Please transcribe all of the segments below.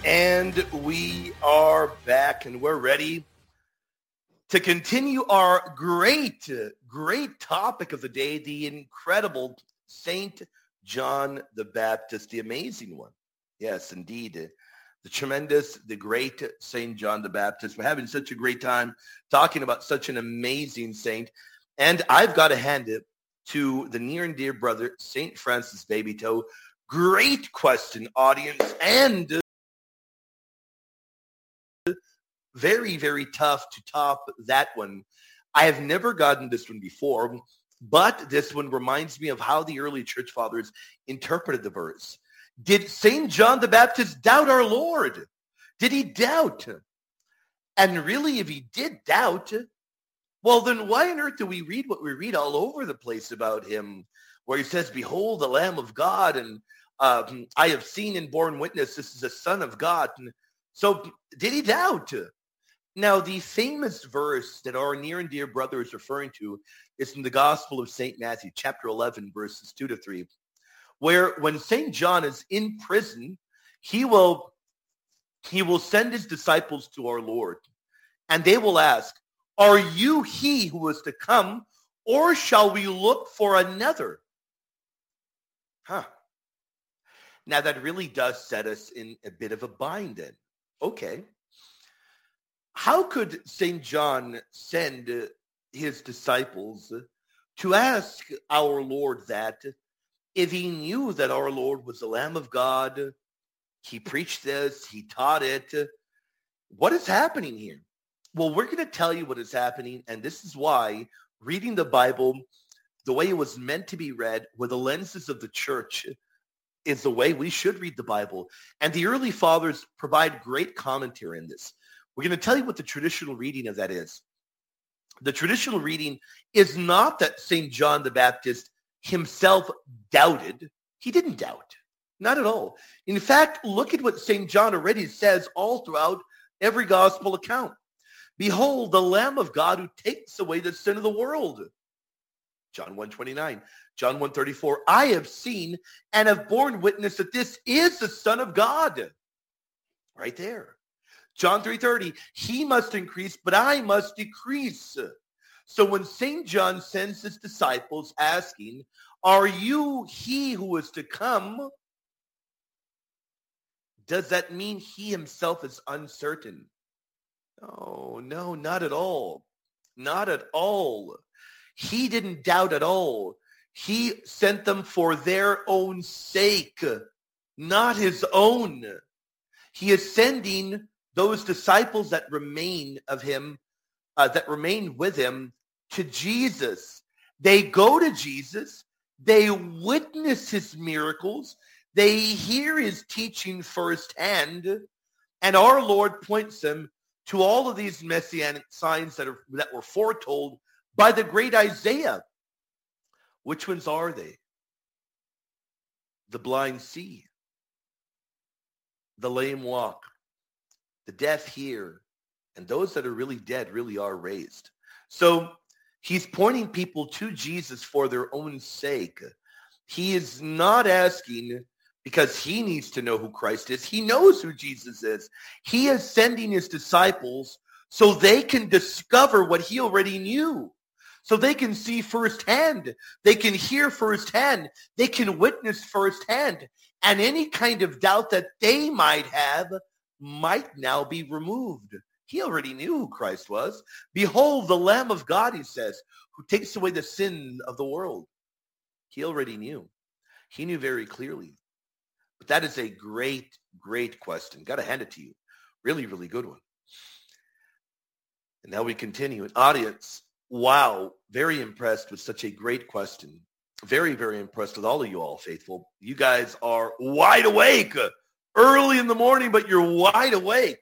And we are back, and we're ready to continue our great topic of the day, the incredible Saint John the Baptist, the amazing one. Yes, indeed. The tremendous, the great Saint John the Baptist. We're having such a great time talking about such an amazing saint. And I've got to hand it to the near and dear brother, Saint Francis Baby Toe. Great question, audience, and very, very tough to top that one. I have never gotten this one before, but this one reminds me of how the early church fathers interpreted the verse. Did St. John the Baptist doubt our Lord? Did he doubt? And really, if he did doubt, well, then why on earth do we read what we read all over the place about him, where he says, behold, the Lamb of God, and I have seen and borne witness, this is the Son of God. And so did he doubt? Now, the famous verse that our near and dear brother is referring to is from the Gospel of St. Matthew, chapter 11, verses 2-3, where when St. John is in prison, he will send his disciples to our Lord, and they will ask, are you he who is to come, or shall we look for another? Now, that really does set us in a bit of a bind then. Okay. How could St. John send his disciples to ask our Lord that if he knew that our Lord was the Lamb of God? He preached this, he taught it. What is happening here? Well, we're going to tell you what is happening, and this is why reading the Bible the way it was meant to be read with the lenses of the church is the way we should read the Bible. And the early fathers provide great commentary in this. We're going to tell you what the traditional reading of that is. The traditional reading is not that St. John the Baptist himself doubted. He didn't doubt. Not at all. In fact, look at what St. John already says all throughout every gospel account. Behold, the Lamb of God who takes away the sin of the world. John 1:29. John 1:34. I have seen and have borne witness that this is the Son of God. Right there. John 3:30, he must increase, but I must decrease. So when St. John sends his disciples asking, are you he who is to come? Does that mean he himself is uncertain? No, not at all. Not at all. He didn't doubt at all. He sent them for their own sake, not his own. He is sending those disciples that remain of him, that remain with him, to Jesus. They go to Jesus. They witness his miracles. They hear his teaching firsthand. And our Lord points them to all of these messianic signs that were foretold by the great Isaiah. Which ones are they? The blind see. The lame walk. The deaf hear, and those that are really dead really are raised. So he's pointing people to Jesus for their own sake. He is not asking because he needs to know who Christ is. He knows who Jesus is. He is sending his disciples so they can discover what he already knew. So they can see firsthand. They can hear firsthand. They can witness firsthand. And any kind of doubt that they might have might now be removed. He already knew who Christ was. Behold, the Lamb of God, he says, who takes away the sin of the world. He already knew. He knew very clearly. But that is a great, great question. Got to hand it to you. Really, really good one. And now we continue. An audience, wow, very impressed with such a great question. Very, very impressed with all of you all, faithful. You guys are wide awake. Early in the morning, but you're wide awake.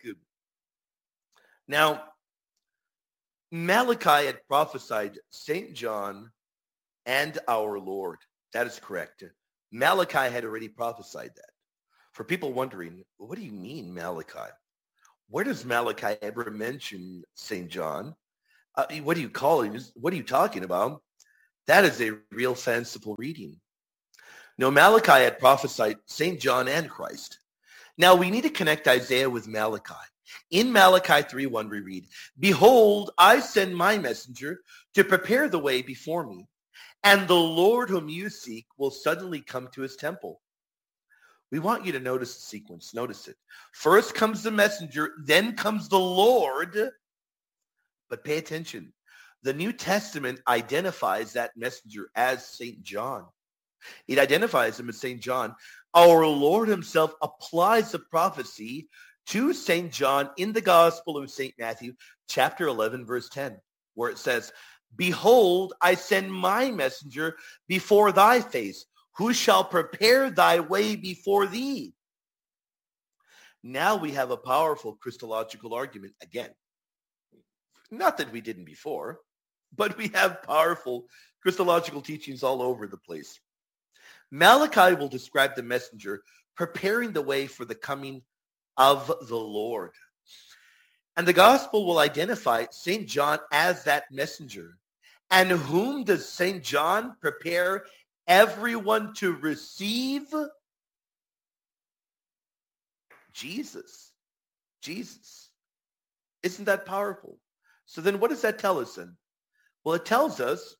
Now, Malachi had prophesied St. John and our Lord. That is correct. Malachi had already prophesied that. For people wondering, what do you mean, Malachi? Where does Malachi ever mention St. John? What do you call him? What are you talking about? That is a real fanciful reading. No, Malachi had prophesied St. John and Christ. Now we need to connect Isaiah with Malachi. In Malachi 3:1 we read, "Behold, I send my messenger to prepare the way before me, and the Lord whom you seek will suddenly come to his temple." We want you to notice the sequence. Notice it. First comes the messenger, then comes the Lord. But pay attention. The New Testament identifies that messenger as St. John. It identifies him as St. John. Our Lord himself applies the prophecy to St. John in the Gospel of St. Matthew, chapter 11, verse 10, where it says, "Behold, I send my messenger before thy face, who shall prepare thy way before thee." Now we have a powerful Christological argument again. Not that we didn't before, but we have powerful Christological teachings all over the place. Malachi will describe the messenger preparing the way for the coming of the Lord. And the gospel will identify St. John as that messenger. And whom does St. John prepare everyone to receive? Jesus. Jesus. Isn't that powerful? So then what does that tell us then? Well, it tells us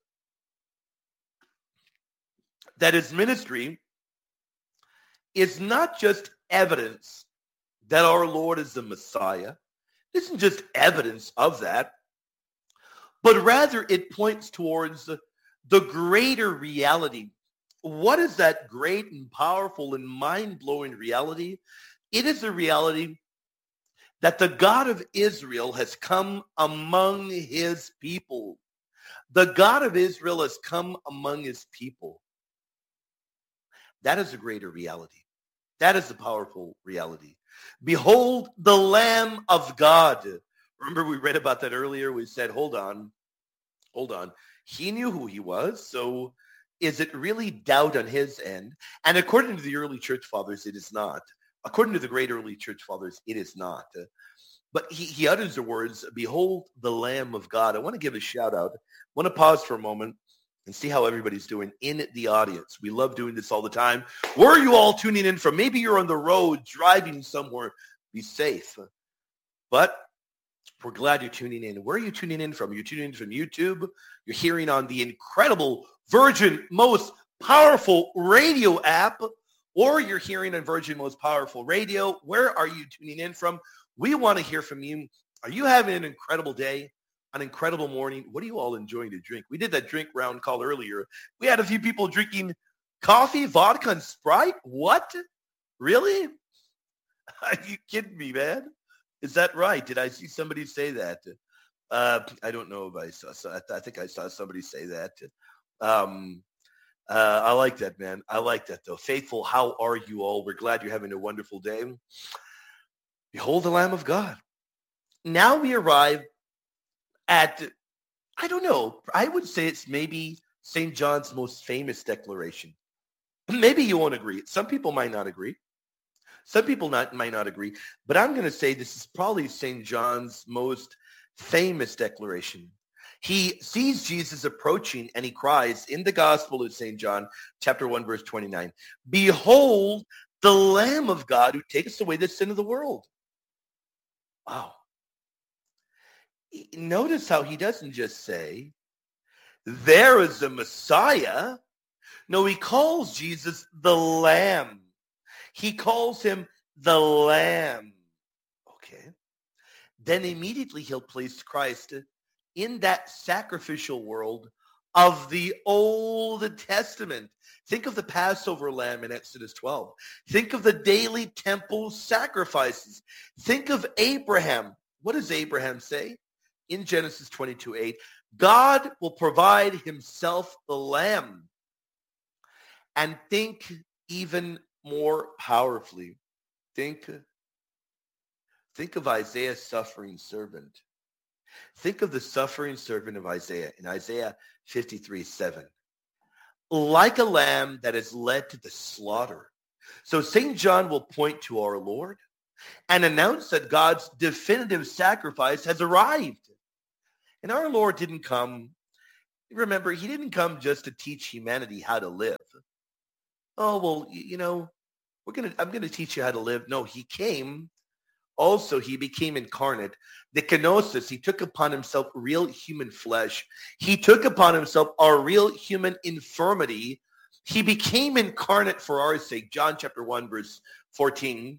that his ministry is not just evidence that our Lord is the Messiah. It isn't just evidence of that, but rather it points towards the greater reality. What is that great and powerful and mind-blowing reality? It is the reality that the God of Israel has come among his people. The God of Israel has come among his people. That is a greater reality. That is the powerful reality. Behold the Lamb of God. Remember we read about that earlier. We said, hold on. He knew who he was. So is it really doubt on his end? And according to the early church fathers, it is not. According to the great early church fathers, it is not. But he utters the words, "Behold the Lamb of God." I want to give a shout out. I want to pause for a moment and see how everybody's doing in the audience. We love doing this all the time. Where are you all tuning in from? Maybe you're on the road driving somewhere. Be safe. But we're glad you're tuning in. Where are you tuning in from? You're tuning in from YouTube. You're hearing on the incredible Virgin Most Powerful Radio app, or you're hearing on Virgin Most Powerful Radio. Where are you tuning in from? We want to hear from you. Are you having an incredible day? An incredible morning? What are you all enjoying to drink? We did that drink round call earlier. We had a few people drinking coffee, vodka, and Sprite. What? Really? Are you kidding me, man? Is that right? Did I see somebody say that? I don't know if I saw. I think I saw somebody say that. I like that, man. I like that, though. Faithful, how are you all? We're glad you're having a wonderful day. Behold the Lamb of God. Now we arrive at, I don't know, I would say it's maybe St. John's most famous declaration. Maybe you won't agree. Some people might not agree. Some people might not agree. But I'm going to say this is probably St. John's most famous declaration. He sees Jesus approaching and he cries in the Gospel of St. John, chapter 1, verse 29, "Behold the Lamb of God who takes away the sin of the world." Wow. Notice how he doesn't just say, "There is the Messiah." No, he calls Jesus the Lamb. He calls him the Lamb. Okay. Then immediately he'll place Christ in that sacrificial world of the Old Testament. Think of the Passover lamb in Exodus 12. Think of the daily temple sacrifices. Think of Abraham. What does Abraham say? In Genesis 22:8, God will provide himself the lamb. And think even more powerfully. Think of Isaiah's suffering servant. Think of the suffering servant of Isaiah in Isaiah 53:7. Like a lamb that is led to the slaughter. So St. John will point to our Lord and announce that God's definitive sacrifice has arrived. And our Lord didn't come, remember, he didn't come just to teach humanity how to live. Oh, well, I'm gonna teach you how to live. No, he came. Also, he became incarnate. The kenosis, he took upon himself real human flesh. He took upon himself our real human infirmity. He became incarnate for our sake. John chapter 1, verse 14.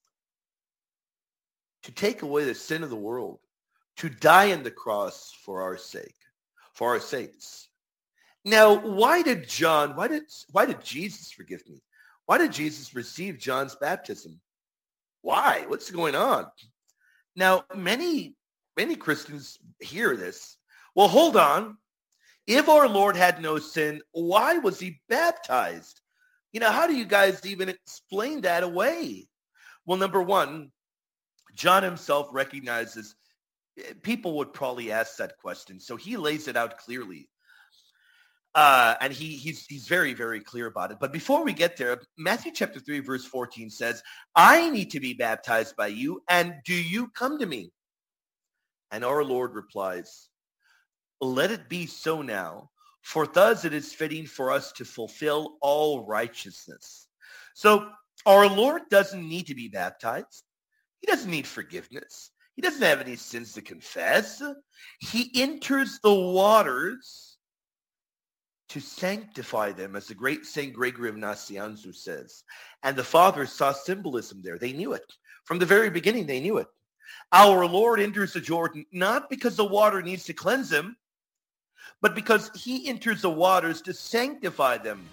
To take away the sin of the world. To die on the cross for our sake. For our sakes. Now, why did Jesus, forgive me, why did Jesus receive John's baptism? Why? What's going on? Now, many Christians hear this. Well, hold on. If our Lord had no sin, why was he baptized? How do you guys even explain that away? Well, number one, John himself recognizes people would probably ask that question. So he lays it out clearly. And he's very, very clear about it. But before we get there, Matthew chapter 3, verse 14 says, I need to be baptized by you, and do you come to me? And our Lord replies, let it be so now, for thus it is fitting for us to fulfill all righteousness. So our Lord doesn't need to be baptized. He doesn't need forgiveness. He doesn't have any sins to confess. He enters the waters to sanctify them, as the great Saint Gregory of Nazianzus says. And the fathers saw symbolism there. They knew it. From the very beginning, they knew it. Our Lord enters the Jordan, not because the water needs to cleanse him, but because he enters the waters to sanctify them.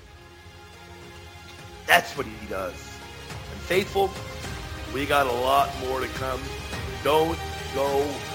That's what he does. And faithful, we got a lot more to come. Don't go